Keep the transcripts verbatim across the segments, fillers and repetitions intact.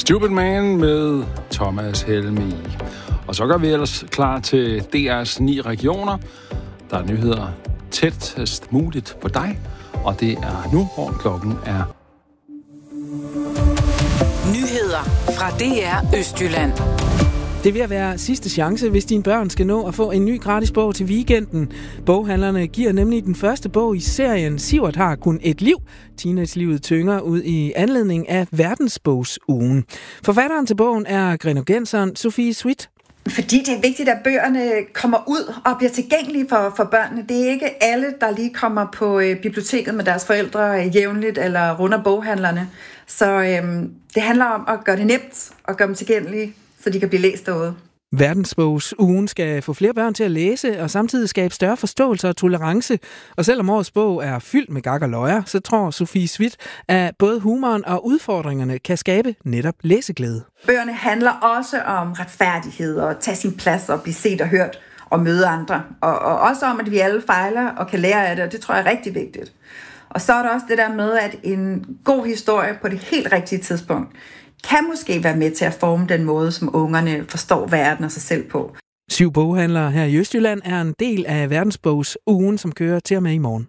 Stupid Man med Thomas Helmi. Og så gør vi ellers klar til D R's ni regioner. Der er nyheder tættest muligt på dig, og det er nu, hvor klokken er. Nyheder fra D R Østjylland. Det vil være sidste chance, hvis dine børn skal nå at få en ny gratis bog til weekenden. Boghandlerne giver nemlig den første bog i serien Sivert har kun et liv. Teenagelivet tynger ud i anledning af verdensbogsugen. Forfatteren til bogen er grenogenseren Sofie Swidt. Fordi det er vigtigt, at bøgerne kommer ud og bliver tilgængelige for, for børnene. Det er ikke alle, der lige kommer på øh, biblioteket med deres forældre øh, jævnligt eller runder boghandlerne. Så øh, det handler om at gøre det nemt og gøre dem tilgængelige, så de kan blive læst derude. Verdensbogsugen skal få flere børn til at læse og samtidig skabe større forståelse og tolerance. Og selvom årets bog er fyldt med gak og løjer, så tror Sofie Swidt, at både humoren og udfordringerne kan skabe netop læseglæde. Bøgerne handler også om retfærdighed og tage sin plads og blive set og hørt og møde andre. Og, og også om, at vi alle fejler og kan lære af det, og det tror jeg er rigtig vigtigt. Og så er der også det der med, at en god historie på det helt rigtige tidspunkt kan måske være med til at forme den måde, som ungerne forstår verden og sig selv på. Syv boghandlere her i Østjylland er en del af verdensbogsugen, som kører til og med i morgen.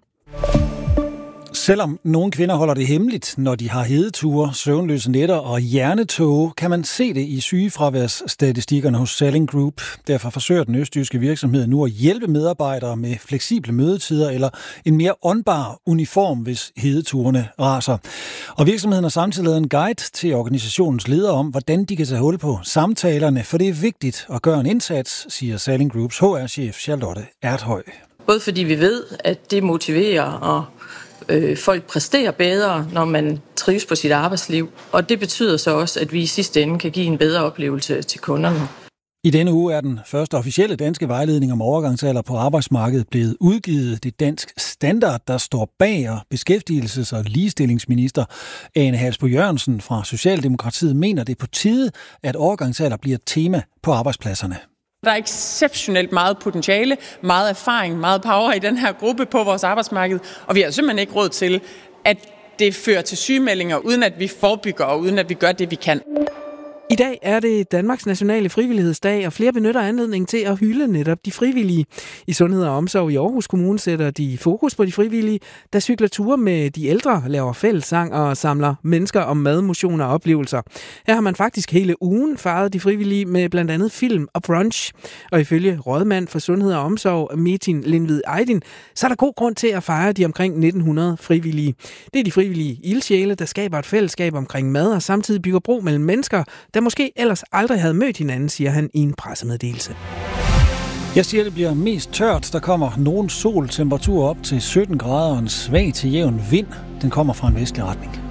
Selvom nogle kvinder holder det hemmeligt, når de har hedeture, søvnløse nætter og hjernetåge, kan man se det i sygefraværsstatistikkerne hos Salling Group. Derfor forsøger den østjyske virksomhed nu at hjælpe medarbejdere med fleksible mødetider eller en mere åndbar uniform, hvis hedeturene raser. Og virksomheden har samtidig lavet en guide til organisationens ledere om, hvordan de kan tage hul på samtalerne, for det er vigtigt at gøre en indsats, siger Salling Groups H R-chef Charlotte Erthøj. Både fordi vi ved, at det motiverer og øh, folk præsterer bedre, når man trives på sit arbejdsliv. Og det betyder så også, at vi i sidste ende kan give en bedre oplevelse til kunderne. I denne uge er den første officielle danske vejledning om overgangsalder på arbejdsmarkedet blevet udgivet. Det dansk standard, der står bag, og beskæftigelses- og ligestillingsminister Ane Halsboe-Jørgensen fra Socialdemokratiet mener, det er på tide, at overgangsalder bliver et tema på arbejdspladserne. Der er exceptionelt meget potentiale, meget erfaring, meget power i den her gruppe på vores arbejdsmarked, og vi har simpelthen ikke råd til, at det fører til sygemeldinger, uden at vi forebygger og uden at vi gør det, vi kan. I dag er det Danmarks nationale frivillighedsdag, og flere benytter anledningen til at hylde netop de frivillige. I Sundhed og Omsorg i Aarhus Kommune sætter de fokus på de frivillige, der cykler ture med de ældre, laver fællessang og samler mennesker om mad, motion og oplevelser. Her har man faktisk hele ugen fejret de frivillige med blandt andet film og brunch. Og ifølge rådmand for Sundhed og Omsorg, Metin Lindvid Ejdin, så er der god grund til at fejre de omkring nitten hundrede frivillige. Det er de frivillige ildsjæle, der skaber et fællesskab omkring mad og samtidig bygger bro mellem mennesker, der måske ellers aldrig havde mødt hinanden, siger han i en pressemeddelelse. Jeg siger, det bliver mest tørt. Der kommer nogen sol, temperatur op til sytten grader og en svag til jævn vind. Den kommer fra en vestlig retning.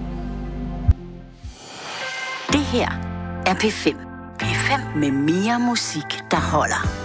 Det her er P fem. P fem med mere musik, der holder.